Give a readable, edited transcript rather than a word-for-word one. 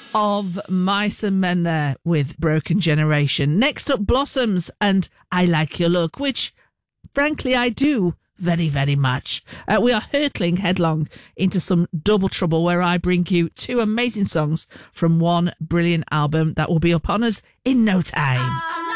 of Mice and Men there with Broken Generation. Next up, Blossoms and I Like Your Look, which, frankly, I do very, very much. We are hurtling headlong into some double trouble where I bring you two amazing songs from one brilliant album that will be upon us in no time.